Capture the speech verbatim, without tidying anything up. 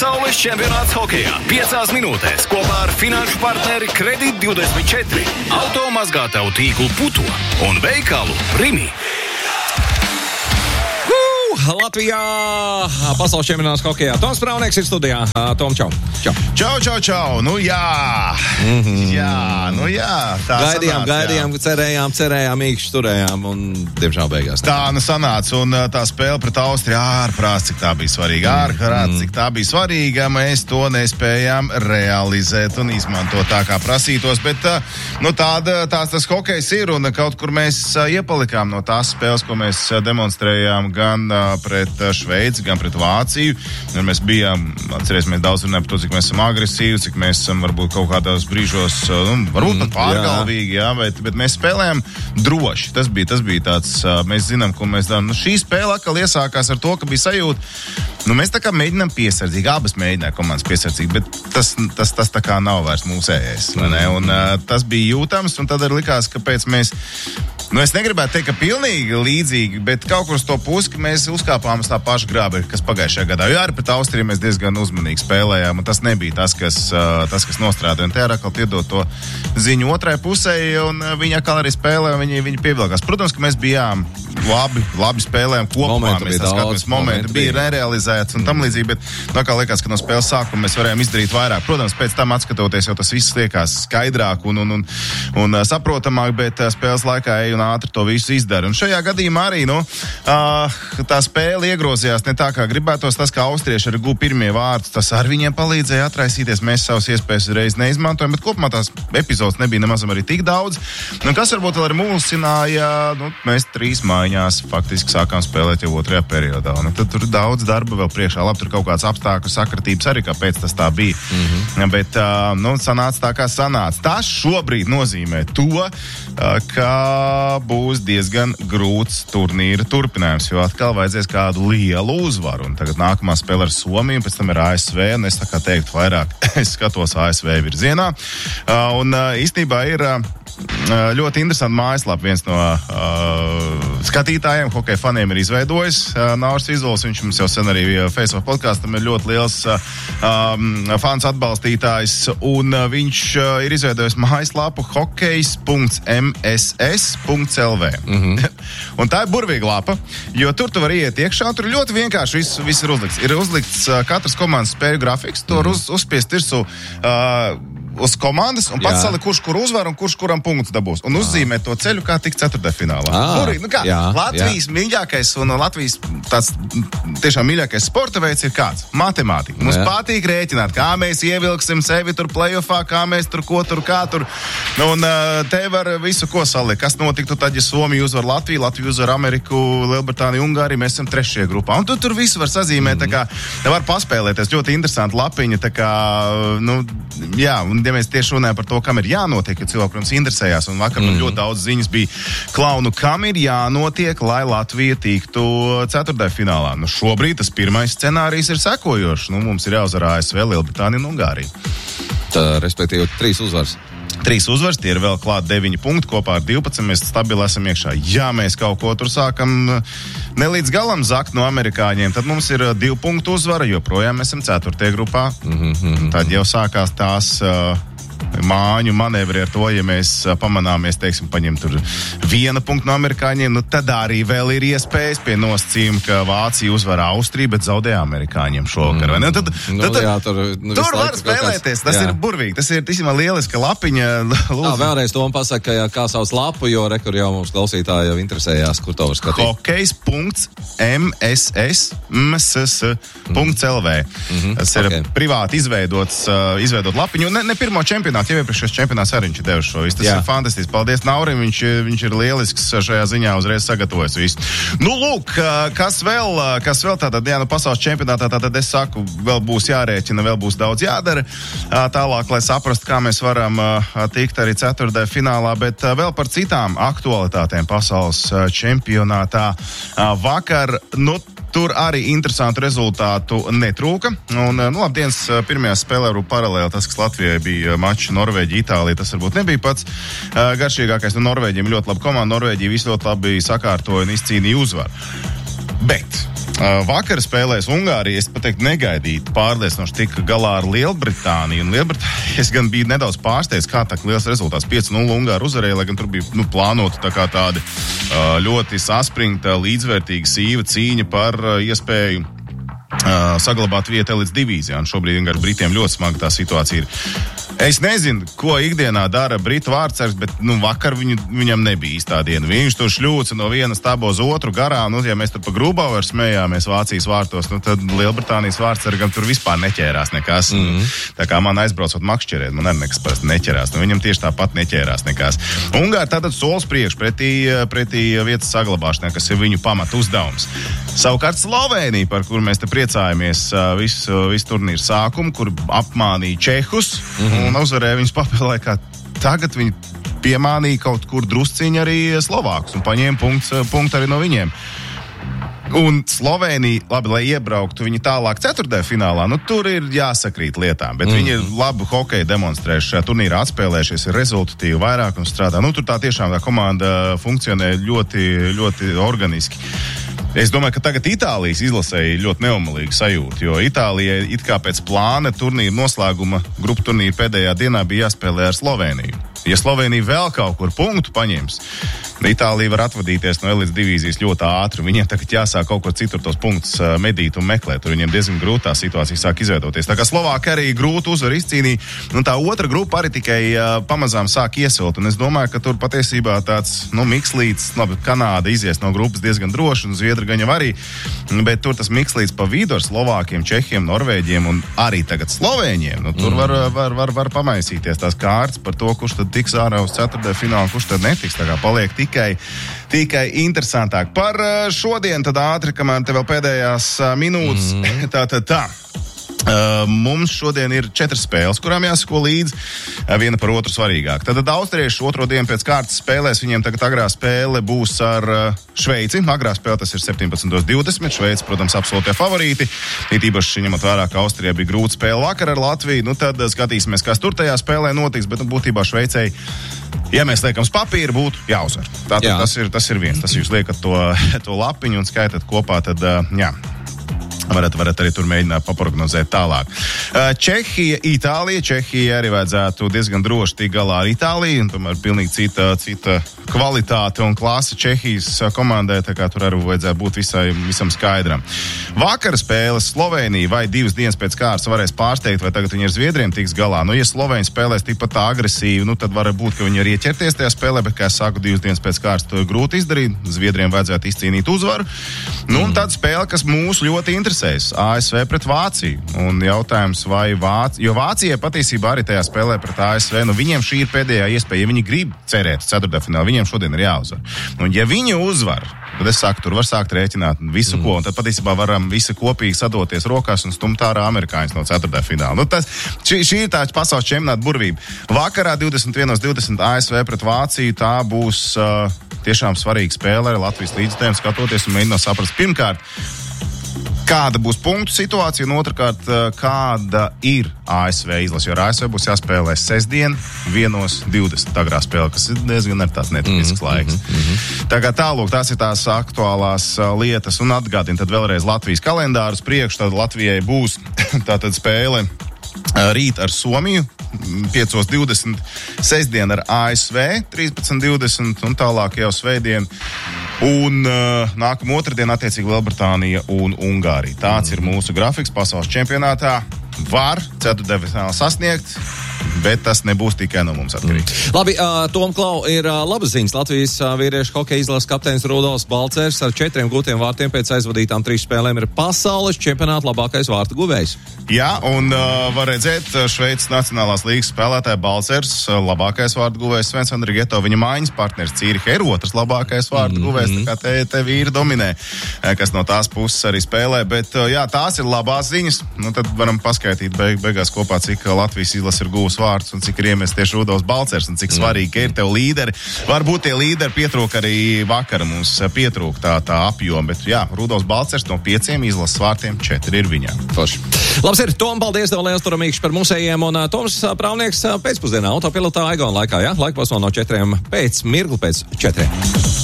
Pasaules čempionāts hokejā piecās minūtēs kopā ar finanšu partneri Kredit divdesmit četri, automazgātavu tīklu Puto un veikalu Rimi. Latvijā pasaules čempionāts hokejā. Toms Praunieks ir studijā. Tom, čau. Čau, čau, čau. čau. Nu jā. Mm-hmm. Jā, nu jā. Tā gaidījām, sanāca, gaidījām, jā. cerējām, cerējām, īkšķi turējām un, diemžēl, beigās. Tā nu sanāca, un tā spēle pret Austriju ārprāts, cik tā bija svarīga. Ārprāts, cik tā bija svarīga. Mēs to nespējām realizēt un izmantot tā, kā prasītos, bet nu tāda, tās tas hokejs ir, un kaut kur mēs iepalikām no tās spēles, ko mēs demonstrējām gan pret Šveici, gan pret Vāciju. Un mēs bijām, atcerēsimies, daudz runājām par to, cik mēs esam agresīvi, cik mēs esam varbūt kaut kādos brīžos, nu, varbūt pat pārgalvīgi, jā, bet, bet mēs spēlējām droši. Tas bija, tas bija tāds, mēs zinām, ko mēs darām. Nu, šī spēle atkal iesākās ar to, ka bija sajūta, nu, mēs tā kā mēģinām piesardzīgi, abas mēģināja komandas piesardzīgi, bet tas, tas, tas tā kā nav vairs mūsējais, vai ne? Un uh, tas bija jūtams, un tad arī likās, ka pēc mēs, nu, es negribētu teikt, ka pilnīgi līdzīgi, bet kaut kur uz to pusi, ka mēs uzkāpām uz tā paša grāba, kas pagājušajā gadā. Jo arī pret Austriju mēs diezgan uzmanīgi spēlējām, un tas nebija tas, kas, uh, tas, kas nostrādāja. Un te arī atkal piedot to ziņu otrai pusē, un uh, viņi atkal arī spēlē, un viņi, viņi pievilkās. Protams, ka mēs bijām labi, labi spēlējām kopumā. Momenti mēs bija daudz, momenti bija nerealizēts un tam līdzīgi, bet tā kā liekas, ka no spēles sākuma mēs varējām izdarīt vairāk. Protams, pēc tam atskatoties, jau tas viss liekas skaidrāk un, un, un, un uh, saprotamāk, bet uh, spēles laikā ej un ātri to visu izdara. Un šajā gadījumā arī, nu, uh, tā spēle iegrozījās ne tā, kā gribētos. Tas, kā austrieši arī guva pirmie vārdus, tas ar viņiem palīdzēja atraisīties. Mēs savas iespējas reiz neizmantojam, bet kopumā tās epizodes nebija nemazam arī tik daudz. Nu, kas varbūt vēl arī mulsināja, nu, mēs trīs maiņās faktiski sākām spēlēt jau otrajā periodā. Nu, tad tur daudz darba vēl priekšā. Labi, tur kaut kāds apstākļu sakratības arī, kāpēc tas tā bija. Mm-hmm. Bet, uh, nu, sanāca tā, kā sanāca. Tas šobrīd nozīmē to, uh, ka būs diezgan grūts turnīra turpinājums, jo atkal vajadzēs kādu lielu uzvaru. Un tagad nākamā spēle ar Somiju, un pēc tam ir A S V, un es tā kā teiktu vairāk, es skatos A S V virzienā. Uh, un uh, īstenībā ir uh, ļoti interesanti mājaslapa. Viens no uh, skatītājiem, hokeja faniem ir izveidojis uh, Nauris Vizuls, viņš mums jau sen arī Facebook podkastam ir ļoti liels uh, um, fans atbalstītājs, un uh, viņš uh, ir izveidojis mājaslapu hokejs punkts m s s punkts l v. Mm-hmm. Un tā ir burvīga lapa, jo tur tu vari iet iekšā, tur ļoti vienkārši viss, viss ir uzlikts. Ir uzlikts uh, katras komandas spēļu grafiks, tur mm-hmm. uz, uzspiest virsū uh, uz komandas un pats sali, kurš kur uzvar un kurš kuram punkts dabūs. Un uzzīmē to ceļu, kā tikt ceturtdaļfinālā. Burvīgi, nu kā, jā, Latvijas jā. mīļākais un Latvijas tāds tiešām mīļākais sporta veids ir kāds? Matemātika. Mums jā. patīk rēķināt, kā mēs ievilksim sevi tur playoffā, kā mēs tur ko tur, kā tur. Un te var visu ko salikt. Kas notiktu tad, ja Somija uzvar Latviju, Latviju uzvar Ameriku, Lielbritāniju, Ungāriju, mēs esam trešajā grupā. Un tu tur visu var sazīmēt, mm-hmm. tā kā var paspēlēties. Ļoti interesanti lapiņa, tā kā, nu, jā, un ja mēs tieši runājam par to, kam ir jānotiek, ja cilvēki, protams, interesējās, un vakar mm. ļoti daudz ziņas bija klaunu, kam ir jānotiek, lai Latvija tiktu ceturtdaļfinālā. Nu, šobrīd tas pirmais scenārijs ir sekojošs. Nu, mums ir jāuzvar A S V, Lielbritānija un Ungārija. Tā, respektīvi, trīs uzvaras. Trīs uzvaras, tie ir vēl klāt deviņi punkti, kopā ar divpadsmit mēs stabili esam iekšā. Ja mēs kaut ko tur sākam ne līdz galam zakt no amerikāņiem, tad mums ir divu punktu uzvara, joprojām mēs esam ceturtajā grupā. Mm-hmm. Tad jau sākās tās uh, māņu manevri ar to, ja mēs uh, pamanāmies, teiksim, paņem tur viena punkta no amerikāņiem, nu tad arī vēl ir iespējas pie nosacījuma, ka Vācija uzvar Austriju, bet zaudē amerikāņiem šovakar. Mm. Nu, tad, nu, tad, jā, tur nu, tur var spēlēties, tas jā. ir burvīgi, tas ir tiešām lieliska lapiņa. Lūdzu. Jā, vēlreiz to man pasaka, kā savs lapu, jo rekur jau mums klausītāji jau interesējās, kur to var skatīt. hokejs punkts m s s punkts l v. Mm-hmm. Tas ir okay. privāti izveidots, uh, izveidot lapiņu. Ne, ne pirmo čempionātu, jau iepriekšējos čempionāts arī viņš ir devis šo visu. Tas Jā. ir fantastiski. Paldies Naurim, viņš, viņš ir lielisks šajā ziņā, uzreiz sagatavojas visu. Nu, lūk, kas vēl, kas vēl tātad, jā, nu, pasaules čempionātā, tātad es saku, vēl būs jārēķina, vēl būs daudz jādara. Tālāk, lai saprastu, kā mēs varam tikt arī ceturtdaļ finālā, bet vēl par citām aktualitātēm pasaules čempionātā. Vakar, nu, tur arī interesantu rezultātu netrūka. Un, nu, labdienas pirmajā spēlē ar paralēli tas, kas Latvijai bija mačs Norvēģija, Itālija, tas varbūt nebija pats uh, garšīgākais. Nu, Norvēģiem ļoti laba komanda, Norvēģija visu ļoti labi sakārtoja un izcīnīja uzvaru. Bet uh, vakar spēlēs Ungārija, es pateikt negaidītu pārliecinoši tika galā ar Lielbritāniju, un Lielbritānija es gan biju nedaudz pārsteigts, kā tā liels rezultāts pieci nulle Ungāri uzvarēja, lai gan tur bija nu, plānota tā kā tāda uh, ļoti saspringta, līdzvērtīga sīva cīņa par uh, iespēju Uh, saglabāt vietu līdz divīzijām. Šobrīd vienkārši Britiem ļoti smaga tā situācija ir. Es nezinu, ko ikdienā dara Britu vārdsargs, bet nu, vakar viņu, viņam nebija īstā diena. Viņš tur šļūca no vienas tabo uz otru garā. Nu, ja mēs tur pa Grubaueru smējāmies Vācijas vārtos, nu, tad Lielbritānijas vārdsargam tur vispār neķērās nekas. Mm-hmm. Tā kā man aizbraucot makšķerēt, man arī nekas parasti neķerās. Nu, viņam tieši tāpat neķērās nekas. Ungāri tātad solis priekš pretī, pretī vietas saglabāšanai, kas ir viņu pamata uzdevums. Savukārt Slovēnija, par kuru mēs te priecājamies visu, visu turnīru sākumu, kur apmānīja Čehus, mm-hmm. un uzvarēja viņus papildu laikā. Tagad viņi piemānīja kaut kur drusciņi arī Slovākus un paņēma punktu punktu arī no viņiem. Un Slovēnija, labi, lai iebrauktu viņi tālāk ceturtajā finālā, nu tur ir jāsakrīt lietām, bet mm. viņi ir labu hokeju demonstrējuši šajā turnīrā, atspēlējušies, ir rezultatīvi vairāk un strādā. Nu tur tā tiešām tā komanda funkcionē ļoti, ļoti organiski. Es domāju, ka tagad Itālijas izlasēja ļoti neumalīga sajūta, jo Itālijai it kā pēc plāna turnīra noslēguma grupu turnīra pēdējā dienā bija jāspēlē ar Slovēniju. Ja Slovēnija vēl kaut kur punktu paņems, Itālija var atvadīties no elites divīzijas ļoti ātri. Viņiem tagad jāsāk kaut kur citur tos punktus medīt un meklēt. Tur viņiem diezgan grūtā situācija sāk izveidoties. Tā kā Slovāki arī grūti uzvaru izcīnīja, un tā otra grupa arī tikai uh, pamazām sāk iesilt. Un es domāju, ka tur patiesībā tāds, nu, mikslīts, labi, Kanāda izies no grupas diezgan droši, un Zviedri gan jau arī, bet tur tas mikslīts pa vidu ar Slovākiem, Čehiem, Norvēģiem un arī tagad Slovēņiem. Nu, tur mm. var, var, var, var pamaisīties tās kārtas par to, kurš tad tiks ārā uz ceturtajā finālu, kurš tad netiks. Tā kā paliek tikai, tikai interesantāk. Par šodien tad ātri, kamēr te vēl pēdējās minūtes, mm. tā, tā, tā. Uh, mums šodien ir četras spēles, kurām jāsako līdzi, uh, viena par otru svarīgāk. Tad austrieši otro dienu pēc kārtas spēlēs, viņiem tagad agrā spēle būs ar uh, Šveici. Agrā spēle tas ir septiņpadsmit divdesmit. Šveici, protams, absolūtie favorīti. It īpaši ņemot vērā, ka Austrijā bija grūta spēle vakar ar Latviju. Nu tad uh, skatīsimies, kas tur tajā spēlē notiks, bet nu, būtībā Šveicei, ja mēs liekam uz papīra, būtu jāuzvar. Tātad jā. tas, ir, tas ir viens. Tas jūs liekat to, to lapiņu un skaitat kopā, tad uh, jā. Varat, varat arī tur mēģināt paprognozēt tālāk. Čehija, Itālija. Čehija arī vajadzētu diezgan droši tikt galā ar Itāliju, un tomēr pilnīgi cita, cita kvalitāte un klase Čehijas komandai, tā kā tur arī vajadzētu būt visai, visam skaidram. Vakar spēles Slovēnija vai divas dienas pēc kārtas varēs pārsteigt, vai tagad viņi ar Zviedriem tiks galā. Nu, ja Slovēņi spēlēs tikpat tā agresīvi, nu, tad var būt, ka viņi arī ieķerties tajā spēlē, bet, kā es saku, divas dienas pēc kārtas to ir grūti izdarīt. Zviedriem vajadzētu izcīnīt uzvaru. Nu, un tad spēle, kas mūs ļoti interesēs, A S V pret Vāciju. Un jautājums, vai Vācija, jo Vācijai patiesībā arī tajā spēlē pret A S V, nu, viņiem šī ir pēdējā iespēja, ja viņi grib cerēt ceturtajā finālā, viņiem šodien ir jāuzvar. Un ja viņi uzvar, tad es saku, tur var sākt rēķināt visu mm. ko, un tad patiesībā varam visi kopīgi sadoties rokās un stumt ārā amerikāņus no ceturtajā fināla. Nu, tas, šī, šī ir tā pasaules čempionāta burvība. Vakarā divdesmit viens divdesmit A S V pret Vāciju, tā būs uh, tiešām svarīga spēle ar Latvijas līdzstājiem skatoties un mēģinot saprast pirmkārt, kāda būs punktu situācija, un otrkārt, kāda ir A S V izlase, jo ar A S V būs jāspēlē sestdien, vienos divdesmit agrā spēle, kas ir diezgan ir tāds netipisks mm-hmm, laiks. Mm-hmm. Tā kā tālūk, tās ir tās aktuālās lietas, un atgādina tad vēlreiz Latvijas kalendārus priekš, tad Latvijai būs tātad spēle rīt ar Somiju, piecos divdesmit, sestdien ar A S V, trīspadsmit divdesmit, un tālāk jau svētdien. Un uh, nākamā otrdiena attiecīgi Lielbritānija un Ungārija. Tāds mm. ir mūsu grafiks pasaules čempionātā. Var ceturtdaļfinālu sasniegt, bet tas nebūs tikai no mums atkarīgs. Mm. Labi, uh, Tom Klau ir uh, labas ziņas. Latvijas uh, vīriešu hokeja izlases kapteinis Rudolfs Balcers ar četriem gūtiem vārtiem pēc aizvadītām trīs spēlēm ir pasaules čempionāta labākais vārtu guvējs. Jā, un uh, var redzēt, Šveices Nacionālās līgas spēlētāja Balcers, uh, labākais vārtu guvējs Svens Andrigeto, viņa mājas partneris Cīriha ir otrs labākais vārtu mm-hmm. guvējs, tā kā te, te vīri dominē, kas no tās puses arī spēlē, bet uh, jā, tās ir labās ziņas, nu tad varam paskaidrot beig, beigās kopā, cik Latvijas izlase ir gūs vārdus un cik ir iemests tieši Rudolfs Balcers un cik mm. svarīgi, ka ir tev līderi. Varbūt tie līderi pietrūk arī vakar, mums pietrūk tā, tā apjoma, bet jā, Rudolfs Balcers no pieciem izlases vārtiem četri ir viņām. Forši. Labs ir, Tom, paldies tev liels turamīkš par musējiem, un uh, Toms uh, Prāvnieks uh, pēcpusdienā autopilotā Aigona laikā, jā? Laikposmā no četriem pēc mirkli pēc četriem.